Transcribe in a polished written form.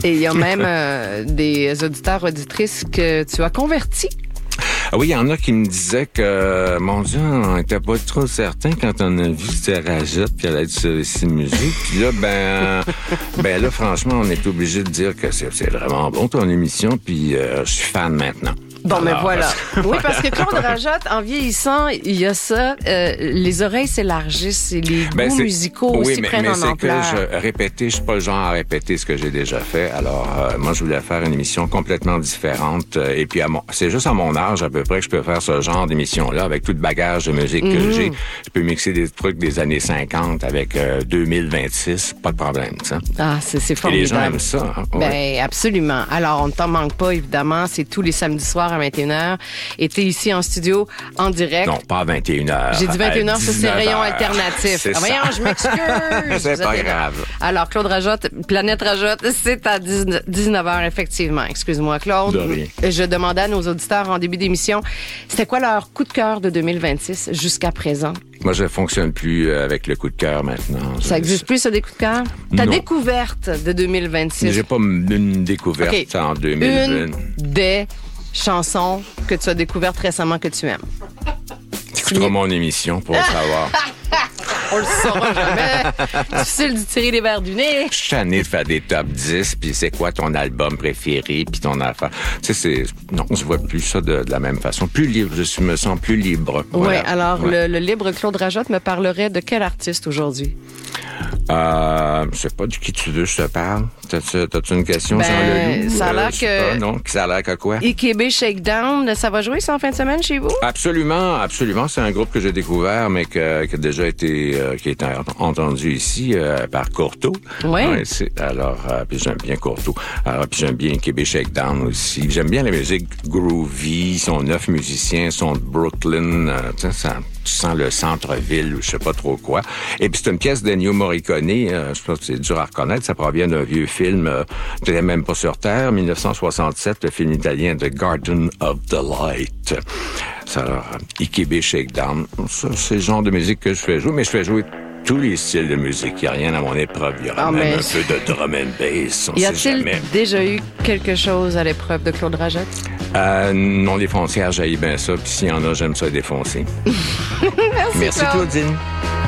Et il y a même des auditeurs, auditrices que tu as convertis. Ah oui, il y en a qui me disaient que, mon Dieu, on n'était pas trop certain quand on a vu Sarah Jette puis elle a dit sur ici musique. Puis là, ben là, franchement, on est obligé de dire que c'est vraiment bon ton émission, puis je suis fan maintenant. Bon, mais voilà. Oui, parce que Claude Rajotte, en vieillissant, il y a ça. Les oreilles s'élargissent et les goûts musicaux aussi prennent en ampleur. Oui, mais je suis pas le genre à répéter ce que j'ai déjà fait. Alors, moi, je voulais faire une émission complètement différente. Et puis, c'est juste à mon âge, à peu près, que je peux faire ce genre d'émission-là avec tout le bagage de musique que j'ai. Je peux mixer des trucs des années 50 avec 2026. Pas de problème, ça. Ah, c'est formidable. Et les gens aiment ça. Hein? Ben, absolument. Alors, on ne t'en manque pas, évidemment. C'est tous les samedis soirs à 21h. Et t'es ici en studio, en direct. Non, pas à 21h. J'ai dit 21h, ça c'est rayon alternatif. Voyons, je m'excuse. C'est pas grave. Alors, Claude Rajotte, Planète Rajotte, c'est à 19h, effectivement. Excuse-moi, Claude. De rien. Je demandais à nos auditeurs en début d'émission, c'était quoi leur coup de cœur de 2026 jusqu'à présent? Moi, je ne fonctionne plus avec le coup de cœur maintenant. Ça n'existe plus, ça, des coups de cœur? Ta découverte de 2026. J'ai pas une découverte en 2020. Une des chansons que tu as découvertes récemment que tu aimes. Tu écouteras mon émission pour le savoir. On le saura jamais. Difficile d'y tirer les verres du nez. Je suis tanné de faire des top 10, puis c'est quoi ton album préféré, puis ton affaire. Tu sais, non, je vois plus ça de la même façon. Plus libre, je me sens plus libre. Voilà. Oui, alors le libre Claude Rajotte me parlerait de quel artiste aujourd'hui? Je sais pas de qui tu veux que je te parle. T'as-tu une question, Jean-Leloup? Ça a l'air que... non, ça a l'air que quoi? IKB Shakedown, ça va jouer ça en fin de semaine chez vous? Absolument, absolument. C'est un groupe que j'ai découvert, mais qui a déjà été entendu ici par Courteau. Oui. Ouais, alors, puis j'aime bien Courteau. Alors, puis j'aime bien IKB Shakedown aussi. J'aime bien la musique groovy. Ils sont 9 musiciens, ils sont de Brooklyn. Tu sens le centre-ville ou je sais pas trop quoi. Et puis c'est une pièce d'Ennio Morricone. Je pense que c'est dur à reconnaître. Ça provient d'un vieux film, peut-être même pas sur Terre, 1967, le film italien The Garden of Delight. Alors, IKB Shakedown. Ça, c'est le genre de musique que je fais jouer, mais je fais jouer tous les styles de musique. Il n'y a rien à mon épreuve. Il y aura même un peu de drum and bass. Y a-t-il déjà eu quelque chose à l'épreuve de Claude Rajotte? Non, les foncières, j'haïs bien ça. Puis s'il y en a, j'aime ça défoncer. Merci Claudine.